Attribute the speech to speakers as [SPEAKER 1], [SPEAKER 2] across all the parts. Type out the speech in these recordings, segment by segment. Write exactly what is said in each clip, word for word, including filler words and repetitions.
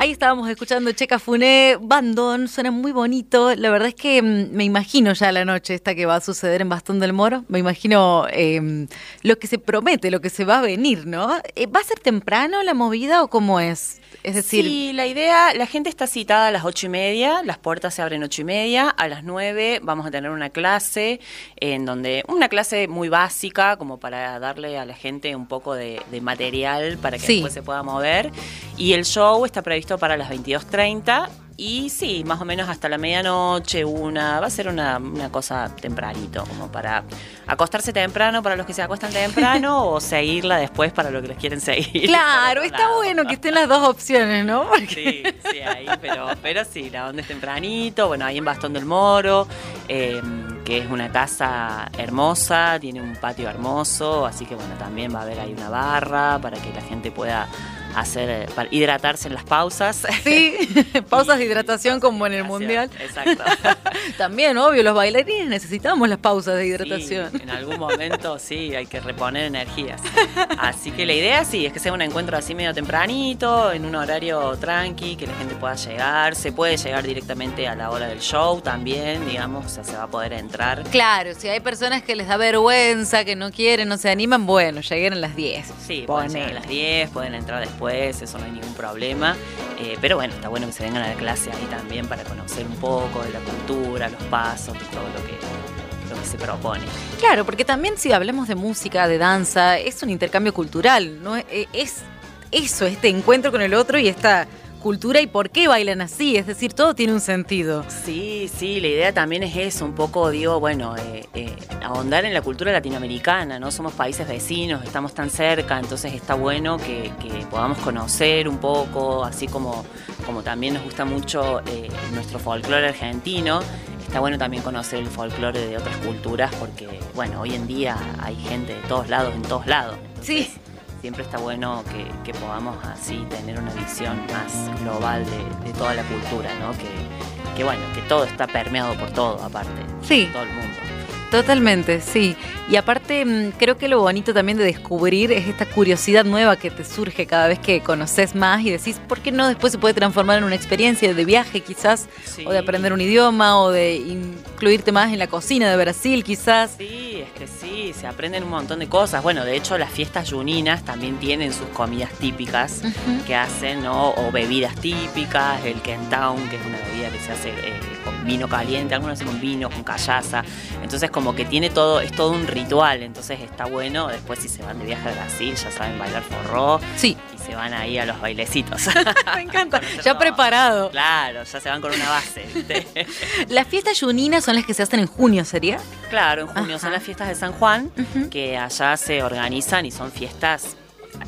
[SPEAKER 1] Ahí estábamos escuchando Che Cafuné, Bandón, suena muy bonito. La verdad es que mm, me imagino ya la noche esta que va a suceder en Bastón del Moro. Me imagino eh, lo que se promete, lo que se va a venir, ¿no? Eh, ¿Va a ser temprano la movida o cómo es? Es decir...
[SPEAKER 2] Sí, la idea, la gente está citada a las ocho y media, las puertas se abren ocho y media, a las nueve vamos a tener una clase, en donde, una clase muy básica, como para darle a la gente un poco de, de material para que
[SPEAKER 1] sí.
[SPEAKER 2] después se pueda mover, y el show está previsto para las veintidós treinta, y sí, más o menos hasta la medianoche, una, va a ser una, una cosa tempranito, como para acostarse temprano para los que se acuestan temprano o seguirla después para los que les quieren seguir.
[SPEAKER 1] Claro, está lado. Bueno que estén las dos opciones, ¿no?
[SPEAKER 2] Porque... Sí, sí, ahí, pero, pero sí, la onda es tempranito, bueno, ahí en Bastón del Moro, eh, que es una casa hermosa, tiene un patio hermoso, así que bueno, también va a haber ahí una barra para que la gente pueda hacer, para hidratarse en las pausas.
[SPEAKER 1] Sí, pausas de hidratación como en el Mundial.
[SPEAKER 2] Exacto.
[SPEAKER 1] También, obvio, los bailarines necesitamos las pausas de hidratación.
[SPEAKER 2] Sí, en algún momento sí, hay que reponer energías. Así que la idea sí, es que sea un encuentro así medio tempranito, en un horario tranqui, que la gente pueda llegar. Se puede llegar directamente a la hora del show también, digamos, o sea, se va a poder entrar.
[SPEAKER 1] Claro, si hay personas que les da vergüenza, que no quieren, no se animan, bueno, lleguen a las diez.
[SPEAKER 2] Sí, pueden llegar a las diez, pueden entrar después. Eso no hay ningún problema, eh, pero bueno, está bueno que se vengan a la clase ahí también para conocer un poco de la cultura, los pasos y todo lo que, lo que se propone.
[SPEAKER 1] Claro, porque también si hablamos de música, de danza, es un intercambio cultural, ¿no? Es eso, este encuentro con el otro y esta cultura y por qué bailan así, es decir, todo tiene un sentido.
[SPEAKER 2] Sí, sí, la idea también es eso, un poco, digo, bueno, eh, eh, ahondar en la cultura latinoamericana, ¿no? Somos países vecinos, estamos tan cerca, entonces está bueno que, que podamos conocer un poco, así como, como también nos gusta mucho eh, nuestro folclore argentino, está bueno también conocer el folclore de otras culturas porque, bueno, hoy en día hay gente de todos lados, en todos lados. Entonces,
[SPEAKER 1] sí.
[SPEAKER 2] Siempre está bueno que, que podamos así tener una visión más global de, de toda la cultura, ¿no? Que, que bueno, que todo está permeado por todo, aparte.
[SPEAKER 1] Sí.
[SPEAKER 2] Todo el mundo.
[SPEAKER 1] Totalmente, sí. Y aparte, creo que lo bonito también de descubrir es esta curiosidad nueva que te surge cada vez que conoces más y decís, ¿por qué no después se puede transformar en una experiencia de viaje quizás? Sí. O de aprender un idioma, o de incluirte más en la cocina de Brasil quizás.
[SPEAKER 2] Sí, es que sí, se aprenden un montón de cosas. Bueno, de hecho las fiestas juninas también tienen sus comidas típicas uh-huh. que hacen, ¿no? O bebidas típicas, el Quentão, que es una bebida que se hace eh, con vino caliente, algunos hacen con vino, con callaza. Entonces como que tiene todo, es todo un ritual, entonces está bueno. Después si se van de viaje a Brasil ya saben bailar forró.
[SPEAKER 1] Sí.
[SPEAKER 2] Y se van ahí a los bailecitos.
[SPEAKER 1] Me encanta, ya todo. Preparado.
[SPEAKER 2] Claro, ya se van con una base, ¿viste?
[SPEAKER 1] Las fiestas juninas son las que se hacen en junio, ¿sería?
[SPEAKER 2] Claro, en junio. Ajá. Son las fiestas de San Juan, uh-huh. que allá se organizan y son fiestas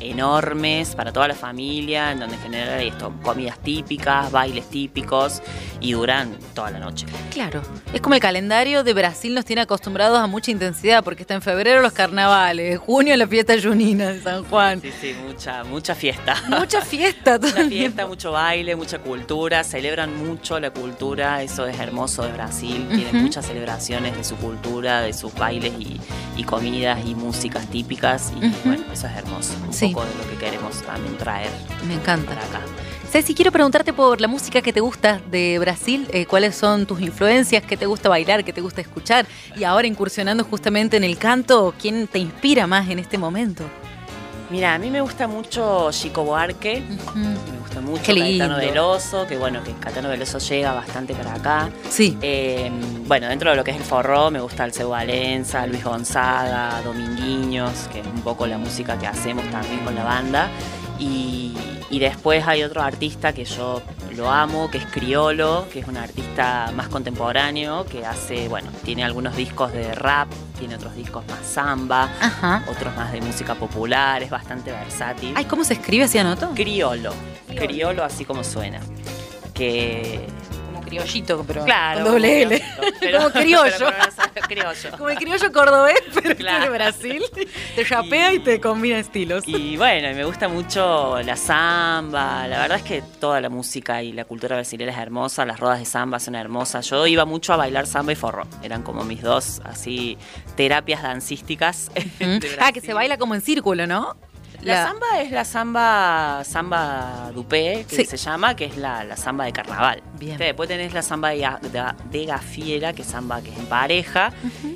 [SPEAKER 2] enormes para toda la familia, en donde en general hay esto, comidas típicas, bailes típicos y duran toda la noche.
[SPEAKER 1] Claro, es como el calendario de Brasil nos tiene acostumbrados a mucha intensidad porque está en febrero los carnavales, en junio la fiesta junina de San Juan.
[SPEAKER 2] Sí, sí, mucha, mucha fiesta.
[SPEAKER 1] Mucha fiesta.
[SPEAKER 2] Mucha fiesta, mucho baile, mucha cultura, celebran mucho la cultura, eso es hermoso de Brasil, uh-huh. tienen muchas celebraciones de su cultura, de sus bailes y, y comidas y músicas típicas y uh-huh. bueno, eso es hermoso. Un
[SPEAKER 1] sí.
[SPEAKER 2] poco de lo que queremos también traer.
[SPEAKER 1] Me encanta.
[SPEAKER 2] Para acá.
[SPEAKER 1] Ceci, quiero preguntarte por la música que te gusta de Brasil, eh, cuáles son tus influencias, qué te gusta bailar, qué te gusta escuchar y ahora incursionando justamente en el canto, ¿quién te inspira más en este momento?
[SPEAKER 2] Mira, a mí me gusta mucho Chico Buarque, uh-huh. me gusta mucho Caetano Veloso, que bueno, que Caetano Veloso llega bastante para acá.
[SPEAKER 1] Sí.
[SPEAKER 2] Eh, bueno, dentro de lo que es el forró, me gusta Alceu Valenza, Luis Gonzaga, Dominguinhos, que es un poco la música que hacemos también con la banda. Y, y después hay otro artista que yo lo amo, que es Criolo, que es un artista más contemporáneo, que hace, bueno, tiene algunos discos de rap, tiene otros discos más samba,
[SPEAKER 1] ajá.
[SPEAKER 2] otros más de música popular, es bastante versátil.
[SPEAKER 1] Ay, ¿cómo se escribe? ¿Así anoto?
[SPEAKER 2] Criolo, Criolo, Criolo así como suena. Que...
[SPEAKER 1] criollito, pero
[SPEAKER 2] claro,
[SPEAKER 1] con doble L.
[SPEAKER 2] Pero,
[SPEAKER 1] como criollo.
[SPEAKER 2] Pero, pero criollo.
[SPEAKER 1] Como el criollo cordobés, pero
[SPEAKER 2] claro.
[SPEAKER 1] de Brasil. Te chapea y, y te combina estilos.
[SPEAKER 2] Y bueno, me gusta mucho la samba. La verdad es que toda la música y la cultura brasileña es hermosa. Las rodas de samba son hermosas. Yo iba mucho a bailar samba y forró. Eran como mis dos, así, terapias dancísticas.
[SPEAKER 1] Uh-huh. Ah, que se baila como en círculo, ¿no?
[SPEAKER 2] La,
[SPEAKER 1] La-
[SPEAKER 2] samba es la samba samba dupé, que
[SPEAKER 1] Sí.
[SPEAKER 2] se llama, que es la, la samba de carnaval.
[SPEAKER 1] Bien.
[SPEAKER 2] ¿Viste? Después tenés la samba de, ga- de, de gafiera, que es samba que es en pareja.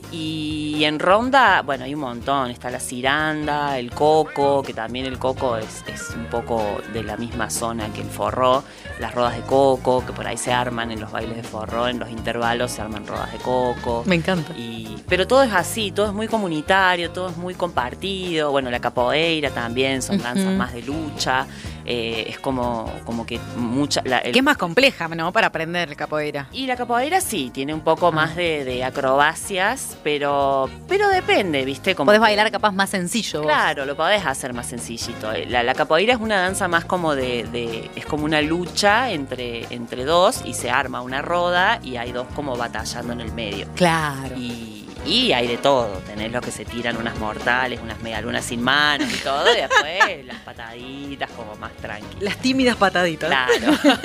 [SPEAKER 2] Y en ronda, bueno, hay un montón. Está la ciranda, el coco, que también el coco es, es un poco de la misma zona que el forró. Las rodas de coco, que por ahí se arman en los bailes de forró, en los intervalos se arman rodas de coco.
[SPEAKER 1] Me encanta.
[SPEAKER 2] Y, pero todo es así, todo es muy comunitario, todo es muy compartido. Bueno, la capoeira también, son danzas
[SPEAKER 1] Ujú.
[SPEAKER 2] más de lucha. Eh, es como, como que mucha... la- el-
[SPEAKER 1] Que es más compleja, ¿no? Para aprender el capoeira.
[SPEAKER 2] y la capoeira sí, tiene un poco
[SPEAKER 1] Ah.
[SPEAKER 2] más de, de acrobacias, pero, pero depende, ¿viste? Como
[SPEAKER 1] Podés
[SPEAKER 2] que-
[SPEAKER 1] bailar capaz más sencillo. vos.
[SPEAKER 2] Claro, lo podés hacer más sencillito. La, la capoeira es una danza más como de, de- es como una lucha entre, entre dos y se arma una roda y hay dos como batallando en el medio.
[SPEAKER 1] Claro.
[SPEAKER 2] Y, y hay de todo, tenés los que se tiran unas mortales, unas medialunas sin manos y todo, y después las pataditas como más tranquilas.
[SPEAKER 1] Las tímidas pataditas.
[SPEAKER 2] Claro.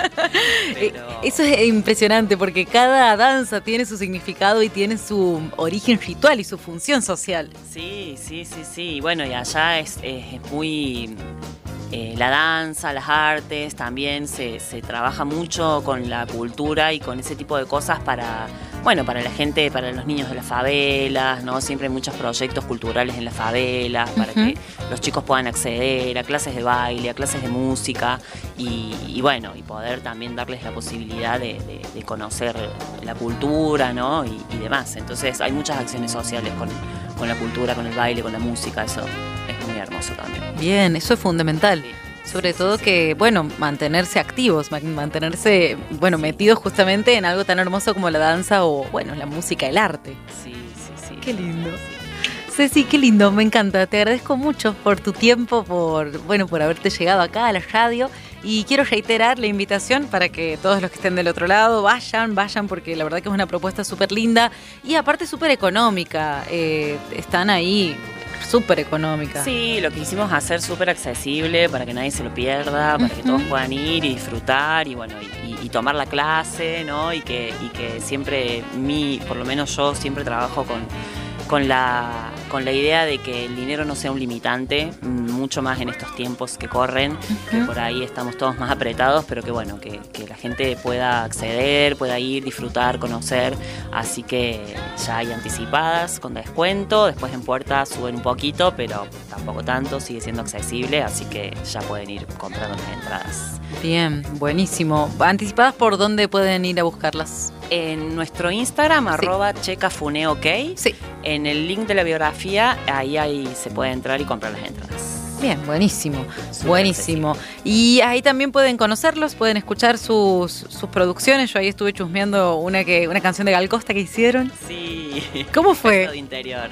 [SPEAKER 1] Eh,
[SPEAKER 2] Pero-
[SPEAKER 1] Eso es impresionante porque cada danza tiene su significado y tiene su origen ritual y su función social.
[SPEAKER 2] Sí, sí, sí, sí. Y bueno, y allá es, es- es muy... eh, la danza, las artes, también se, se trabaja mucho con la cultura y con ese tipo de cosas para, bueno, para la gente, para los niños de las favelas, ¿no? Siempre hay muchos proyectos culturales en las favelas para
[SPEAKER 1] Ujú.
[SPEAKER 2] que los chicos puedan acceder a clases de baile, a clases de música y, y bueno, y poder también darles la posibilidad de, de- de conocer la cultura, ¿no? Y, y demás. Entonces hay muchas acciones sociales con, con la cultura, con el baile, con la música, eso es muy hermoso también.
[SPEAKER 1] Bien, eso es fundamental.
[SPEAKER 2] Sí.
[SPEAKER 1] Sobre
[SPEAKER 2] Sí,
[SPEAKER 1] todo
[SPEAKER 2] sí,
[SPEAKER 1] que, bueno, mantenerse activos, ma- mantenerse, bueno, metidos justamente en algo tan hermoso como la danza o, bueno, la música, el arte.
[SPEAKER 2] Sí, sí, sí.
[SPEAKER 1] Qué lindo. Ceci, qué lindo, me encanta. Te agradezco mucho por tu tiempo, por, bueno, por haberte llegado acá a la radio. Y quiero reiterar la invitación para que todos los que estén del otro lado vayan, vayan, porque la verdad que es una propuesta súper linda y aparte súper económica. Eh, están ahí súper económica.
[SPEAKER 2] Sí, lo que hicimos es hacer súper accesible para que nadie se lo pierda, para que
[SPEAKER 1] Ujú.
[SPEAKER 2] todos puedan ir y disfrutar y bueno, y, y- y tomar la clase, ¿no? Y que, y que siempre, mi, por lo menos yo siempre trabajo con, con, la, con la idea de que el dinero no sea un limitante, mucho más en estos tiempos que corren, que
[SPEAKER 1] Ujú.
[SPEAKER 2] por ahí estamos todos más apretados, pero que bueno, que, que la gente pueda acceder, pueda ir, disfrutar, conocer, así que ya hay anticipadas con descuento, después en puerta suben un poquito, pero tampoco tanto, sigue siendo accesible, así que ya pueden ir comprando las entradas.
[SPEAKER 1] Bien, buenísimo. ¿Anticipadas por dónde pueden ir a buscarlas?
[SPEAKER 2] En nuestro Instagram,
[SPEAKER 1] Sí.
[SPEAKER 2] arroba checafuneok,
[SPEAKER 1] Sí.
[SPEAKER 2] en el link de la biografía, ahí, ahí se puede entrar y comprar las entradas.
[SPEAKER 1] Bien, buenísimo,
[SPEAKER 2] Súper
[SPEAKER 1] buenísimo. Y ahí también pueden conocerlos, pueden escuchar sus, sus producciones. Yo ahí estuve chusmeando una que una canción de Gal Costa que hicieron.
[SPEAKER 2] Sí.
[SPEAKER 1] ¿Cómo fue?
[SPEAKER 2] Beso de interior.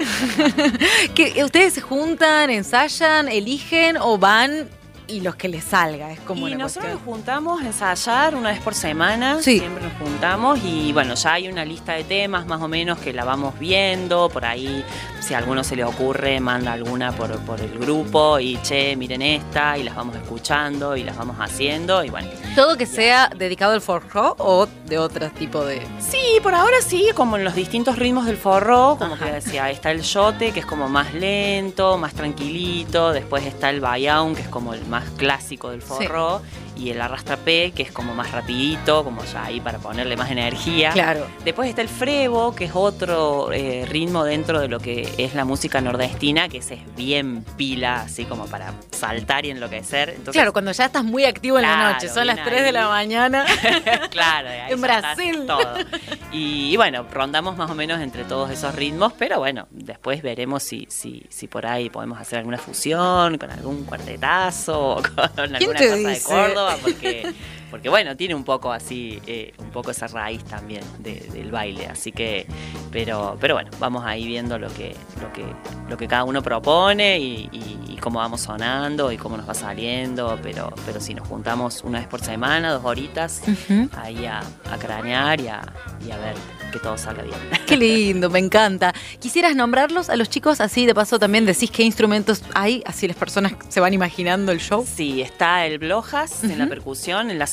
[SPEAKER 1] ¿Que ustedes se juntan, ensayan, eligen o van y los que les salga? Es como
[SPEAKER 2] Y
[SPEAKER 1] una
[SPEAKER 2] nosotros
[SPEAKER 1] cuestión.
[SPEAKER 2] nos juntamos a ensayar una vez por semana,
[SPEAKER 1] Sí.
[SPEAKER 2] siempre nos juntamos y bueno, ya hay una lista de temas más o menos que la vamos viendo, por ahí si a alguno se le ocurre manda alguna por, por el grupo y che, miren esta y las vamos escuchando y las vamos haciendo y bueno.
[SPEAKER 1] ¿Todo que sea dedicado al forró o de otro tipo de...?
[SPEAKER 2] Sí, por ahora sí, como en los distintos ritmos del forró, como
[SPEAKER 1] Ajá.
[SPEAKER 2] que decía, está el yote, que es como más lento, más tranquilito, después está el bayaun, que es como el más clásico del forró, y el arrastrapé, que es como más rapidito, como ya ahí para ponerle más energía.
[SPEAKER 1] Claro.
[SPEAKER 2] Después está el frevo, que es otro eh, ritmo dentro de lo que es la música nordestina, que ese es bien pila, así como para saltar y enloquecer. Entonces,
[SPEAKER 1] Claro, cuando ya estás muy activo en la
[SPEAKER 2] Claro,
[SPEAKER 1] noche, son
[SPEAKER 2] bien
[SPEAKER 1] las tres de
[SPEAKER 2] ahí.
[SPEAKER 1] la mañana.
[SPEAKER 2] claro, de ahí
[SPEAKER 1] En
[SPEAKER 2] ya estás
[SPEAKER 1] Brasil.
[SPEAKER 2] todo. Y, y bueno, rondamos más o menos entre todos esos ritmos, pero bueno, después veremos si, si, si por ahí podemos hacer alguna fusión con algún cuartetazo o con alguna
[SPEAKER 1] te
[SPEAKER 2] cosa de
[SPEAKER 1] dice?
[SPEAKER 2] Córdoba, porque, porque bueno, tiene un poco así, eh, un poco esa raíz también de- del baile, así que, pero, pero bueno, vamos ahí viendo lo que, lo que, lo que cada uno propone y, y- y cómo vamos sonando y cómo nos va saliendo, pero, pero si nos juntamos una vez por semana, dos horitas,
[SPEAKER 1] Ujú.
[SPEAKER 2] ahí a, a cranear y a, y a ver que todo salga bien.
[SPEAKER 1] Qué lindo, me encanta. ¿Quisieras nombrarlos a los chicos? Así de paso también decís qué instrumentos hay, así las personas se van imaginando el show.
[SPEAKER 2] Sí, está el blojas en la
[SPEAKER 1] Ujú.
[SPEAKER 2] percusión, en la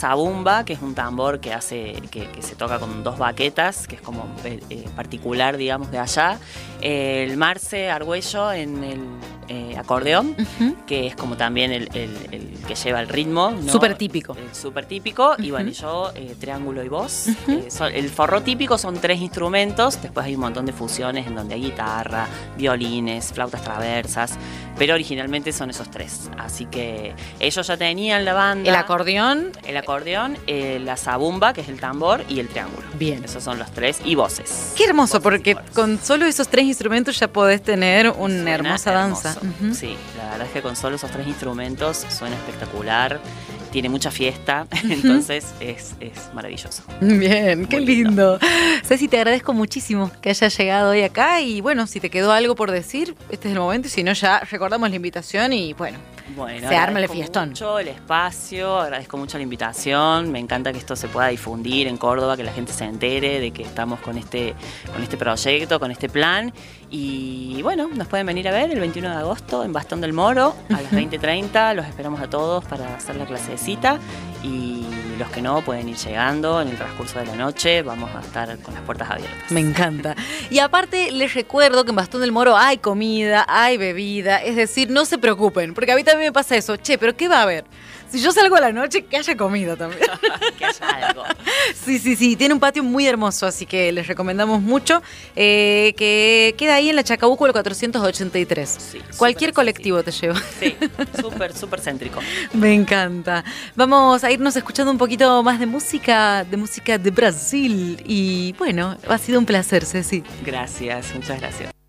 [SPEAKER 2] zabumba, que es un tambor que hace que, que se toca con dos baquetas, que es como eh, particular, digamos, de allá. Eh, el Marce Argüello en el eh, acordeón, uh-huh. que es como también el, el, el que lleva el ritmo, ¿no?
[SPEAKER 1] Súper típico.
[SPEAKER 2] Súper típico.
[SPEAKER 1] Uh-huh.
[SPEAKER 2] Y bueno, y yo, eh, triángulo y voz.
[SPEAKER 1] Uh-huh.
[SPEAKER 2] Eh, son, el forró típico son tres instrumentos, después hay un montón de fusiones en donde hay guitarra, violines, flautas traversas, pero originalmente son esos tres. Así que ellos ya tenían la banda.
[SPEAKER 1] El acordeón.
[SPEAKER 2] El acordeón, eh, la zabumba, que es el tambor, y el triángulo.
[SPEAKER 1] Bien.
[SPEAKER 2] Esos son los tres, y voces.
[SPEAKER 1] Qué hermoso,
[SPEAKER 2] voces
[SPEAKER 1] porque con solo esos tres instrumentos ya podés tener una
[SPEAKER 2] suena
[SPEAKER 1] hermosa danza.
[SPEAKER 2] Uh-huh. Sí, la verdad es que con solo esos tres instrumentos suena espectacular. Tiene mucha fiesta, entonces es, es maravilloso.
[SPEAKER 1] Bien, qué lindo.
[SPEAKER 2] lindo.
[SPEAKER 1] Ceci, te agradezco muchísimo que hayas llegado hoy acá y bueno, si te quedó algo por decir, este es el momento y si no ya recordamos la invitación y bueno,
[SPEAKER 2] bueno
[SPEAKER 1] se arma el fiestón.
[SPEAKER 2] Mucho el espacio, agradezco mucho la invitación, me encanta que esto se pueda difundir en Córdoba, que la gente se entere de que estamos con este, con este proyecto, con este plan y bueno, nos pueden venir a ver el veintiuno de agosto en Bastón del Moro a las veinte treinta, los esperamos a todos para hacer la clase de cita y los que no pueden ir llegando en el transcurso de la noche, vamos a estar con las puertas abiertas.
[SPEAKER 1] Me encanta. Y aparte les recuerdo que en Bastón del Moro hay comida, hay bebida, es decir, no se preocupen, porque a mí también me pasa eso, che, pero ¿qué va a haber? Si yo salgo a la noche, que haya comida también.
[SPEAKER 2] Que haya algo.
[SPEAKER 1] Sí, sí, sí, tiene un patio muy hermoso, así que les recomendamos mucho, eh, que queda ahí en la Chacabuco, el cuatrocientos ochenta y tres. Sí, cualquier colectivo te lleva.
[SPEAKER 2] Sí, súper, súper céntrico.
[SPEAKER 1] Me encanta. Vamos a irnos escuchando un poquito más de música, de música de Brasil. Y bueno, ha sido un placer, Ceci.
[SPEAKER 2] Gracias, muchas gracias.